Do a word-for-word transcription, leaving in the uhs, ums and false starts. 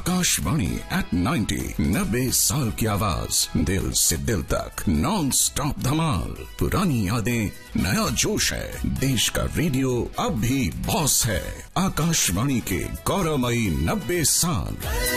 Akashvani eight ninety, नब्बे साल की आवाज, दिल से दिल तक, नॉन स्टॉप धमाल। पुरानी यादें, नया जोश है। देश का रेडियो अब भी बॉस है। आकाशवाणी के गौरवमयी नब्बे साल।